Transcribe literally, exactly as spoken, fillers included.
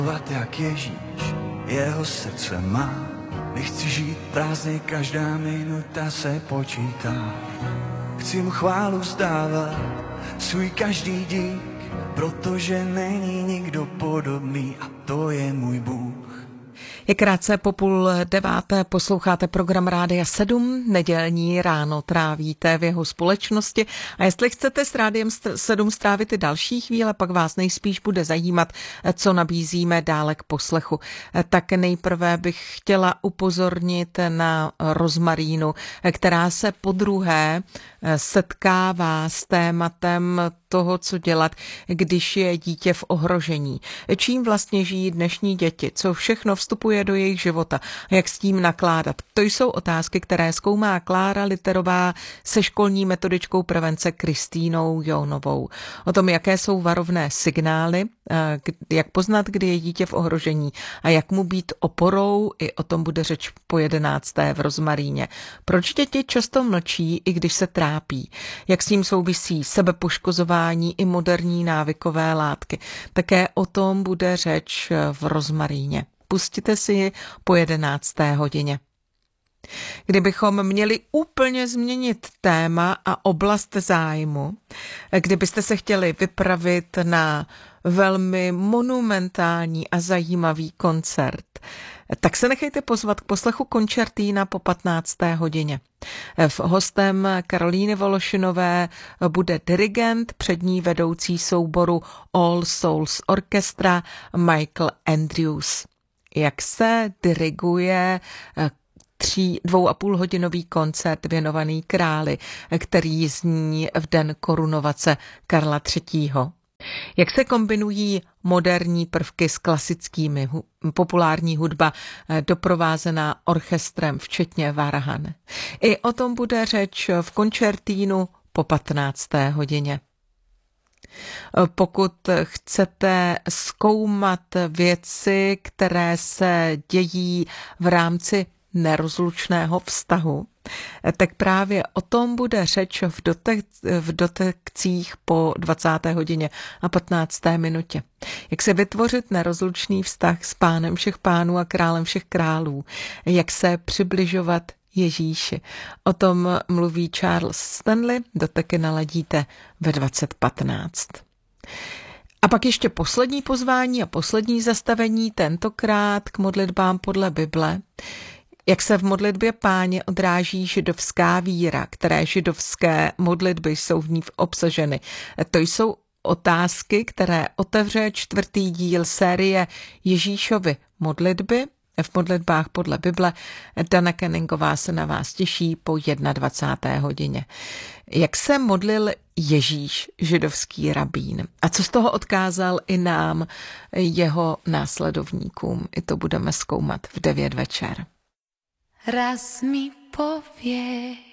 Jak Ježíš jeho srdce má, nechci žít prázdně, každá minuta se počítá. Chci mu chválu vzdávat, svůj každý dík, protože není nikdo podobný a to je můj Bůh. Je krátce po půl deváté, posloucháte program Rádia sedm, nedělní ráno trávíte v jeho společnosti a jestli chcete s Rádiem sedm strávit i další chvíle, pak vás nejspíš bude zajímat, co nabízíme dále k poslechu. Tak nejprve bych chtěla upozornit na rozmarínu, která se podruhé setkává s tématem toho, co dělat, když je dítě v ohrožení. Čím vlastně žijí dnešní děti, co všechno vstupuje do jejich života, jak s tím nakládat. To jsou otázky, které zkoumá Klára Literová se školní metodičkou prevence Kristýnou Jónovou. O tom, jaké jsou varovné signály, jak poznat, kdy je dítě v ohrožení a jak mu být oporou, i o tom bude řeč po jedenácté v rozmaríně. Proč děti často mlčí, i když se trápí? Jak s tím souvisí sebepoškozování i moderní návykové látky? Také o tom bude řeč v rozmaríně. Pustíte si ji po jedenácté hodině. Kdybychom měli úplně změnit téma a oblast zájmu, kdybyste se chtěli vypravit na velmi monumentální a zajímavý koncert, tak se nechejte pozvat k poslechu koncertína po patnácté hodině. V hostem Karolíny Vološinové bude dirigent, přední vedoucí souboru All Souls Orchestra Michael Andrews. Jak se diriguje tří, dvou a půl hodinový koncert věnovaný králi, který zní v den korunovace Karla třetího. Jak se kombinují moderní prvky s klasickými, populární hudba doprovázená orchestrem, včetně varhan. I o tom bude řeč v koncertínu po patnácté hodině. Pokud chcete zkoumat věci, které se dějí v rámci nerozlučného vztahu, tak právě o tom bude řeč v, dotek, v dotekcích po dvacáté hodině a patnácté minutě. Jak se vytvořit nerozlučný vztah s Pánem všech pánů a Králem všech králů. Jak se přibližovat Ježíši. O tom mluví Charles Stanley, doteky naladíte ve dvacet patnáct. A pak ještě poslední pozvání a poslední zastavení, tentokrát k modlitbám podle Bible. Jak se v modlitbě Páně odráží židovská víra, které židovské modlitby jsou v ní obsaženy. To jsou otázky, které otevře čtvrtý díl série Ježíšovy modlitby v modlitbách podle Bible. Dana Kenningová se na vás těší po dvacáté jedné hodině. Jak se modlil Ježíš, židovský rabín? A co z toho odkázal i nám, jeho následovníkům? I to budeme zkoumat v devět večer. Raz mi pověš,